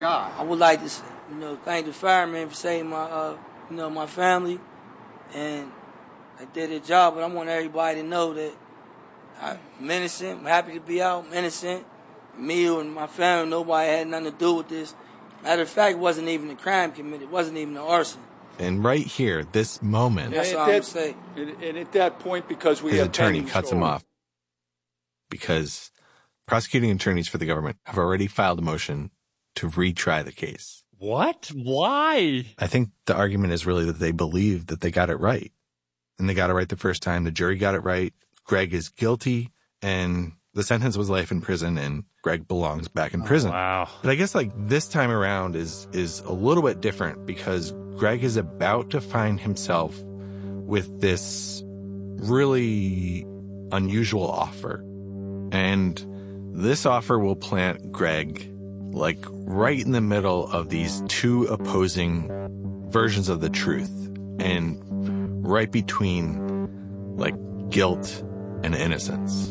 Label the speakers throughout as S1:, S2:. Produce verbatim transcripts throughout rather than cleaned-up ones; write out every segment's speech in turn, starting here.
S1: I would like to, you know, thank the firemen for saving my, uh, you know, my family, and they did their job. But I want everybody to know that I'm innocent. I'm happy to be out. I'm innocent. Me and my family, nobody had nothing to do with this. Matter of fact, it wasn't even a crime committed. It wasn't even an arson.
S2: And right here, this moment,
S1: that's what I'm going to say.
S3: And, and at that point, because we
S2: his
S3: have
S2: attorney cuts him off because prosecuting attorneys for the government have already filed a motion to retry the case.
S4: What? Why?
S2: I think the argument is really that they believe that they got it right. And they got it right the first time. The jury got it right. Greg is guilty, and the sentence was life in prison, and Greg belongs back in prison.
S4: Oh, wow.
S2: But I guess like this time around is is a little bit different because Greg is about to find himself with this really unusual offer. And this offer will plant Greg like right in the middle of these two opposing versions of the truth, and right between like guilt and innocence.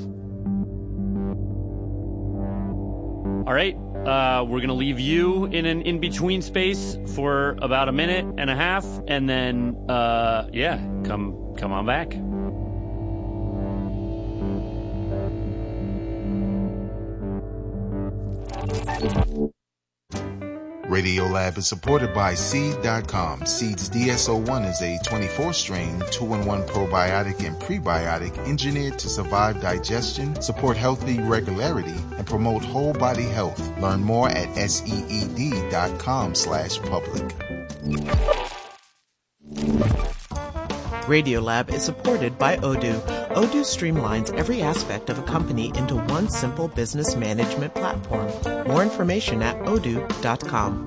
S4: All right, uh, we're going to leave you in an in-between space for about a minute and a half, and then, uh, yeah, come come on back.
S5: Radiolab is supported by Seed dot com. Seed's D S O one is a twenty-four strain, two in one probiotic and prebiotic engineered to survive digestion, support healthy regularity, and promote whole body health. Learn more at seed dot com slash public.
S6: Radiolab is supported by Odoo. Odoo streamlines every aspect of a company into one simple business management platform. More information at odoo dot com.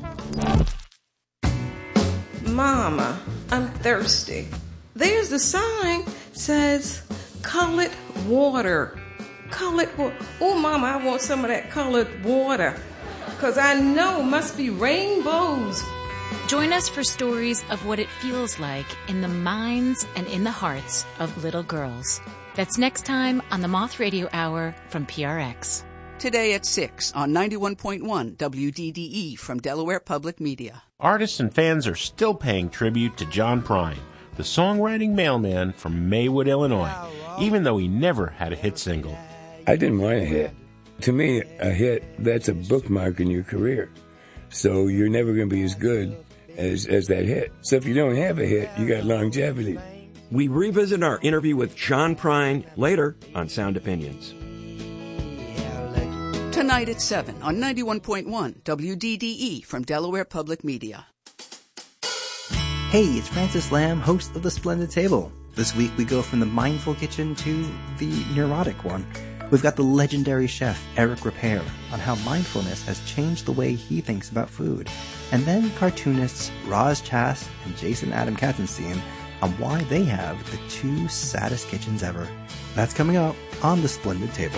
S7: Mama, I'm thirsty. There's a sign says colored water. Colored water. Oh, Mama, I want some of that colored water. Because I know it must be rainbows.
S8: Join us for stories of what it feels like in the minds and in the hearts of little girls. That's next time on the Moth Radio Hour from P R X.
S9: Today at six on ninety-one point one W D D E from Delaware Public Media.
S10: Artists and fans are still paying tribute to John Prine, the songwriting mailman from Maywood, Illinois, even though he never had a hit single.
S11: I didn't want a hit. To me, a hit, that's a bookmark in your career. So you're never going to be as good as, as that hit. So if you don't have a hit, you got longevity.
S12: We revisit our interview with John Prine later on Sound Opinions.
S9: Tonight at seven on ninety-one point one W D D E from Delaware Public Media.
S13: Hey, it's Francis Lamb, host of The Splendid Table. This week we go from the mindful kitchen to the neurotic one. We've got the legendary chef Eric Repair on how mindfulness has changed the way he thinks about food. And then cartoonists Roz Chast and Jason Adam Katzenstein on why they have the two saddest kitchens ever. That's coming up on The Splendid Table.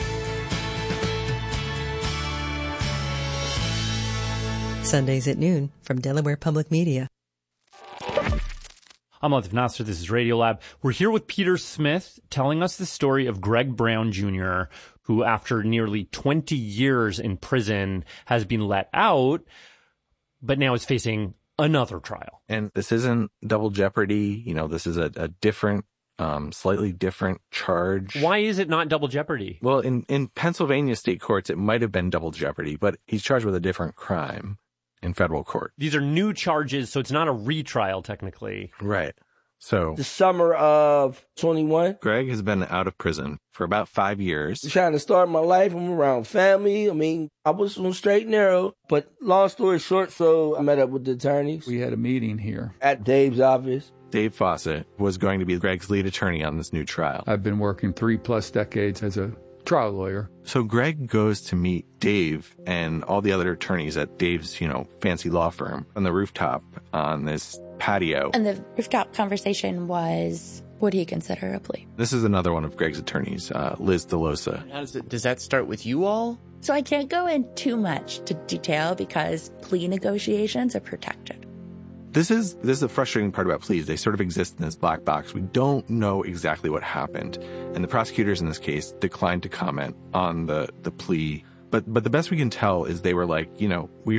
S14: Sundays at noon from Delaware Public Media.
S4: I'm Latif Nasser. This is Radiolab. We're here with Peter Smith telling us the story of Greg Brown Junior, who after nearly twenty years in prison has been let out, but now is facing another trial.
S2: And this isn't double jeopardy. You know, this is a, a different, um, slightly different charge.
S4: Why is it not double jeopardy?
S2: Well, in, in Pennsylvania state courts, it might have been double jeopardy, but he's charged with a different crime in federal court.
S4: These are new charges, so it's not a retrial technically.
S2: Right. So
S1: the summer of twenty-one,
S2: Greg has been out of prison for about five years.
S1: Trying to start my life. I'm around family. I mean, I was on straight and narrow, but long story short, so I met up with the attorneys.
S3: We had a meeting here
S1: at Dave's office.
S2: Dave Fawcett was going to be Greg's lead attorney on this new trial.
S3: I've been working three plus decades as a trial lawyer.
S2: So Greg goes to meet Dave and all the other attorneys at Dave's, you know, fancy law firm on the rooftop on this patio.
S15: And the rooftop conversation was, would he consider a plea?
S2: This is another one of Greg's attorneys, uh, Liz DeLosa.
S6: How does it, does that start with you all?
S15: So I can't go in too much to detail because plea negotiations are protected.
S2: This is this is the frustrating part about pleas. They sort of exist in this black box. We don't know exactly what happened. And the prosecutors in this case declined to comment on the, the plea but but the best we can tell is they were like, you know, we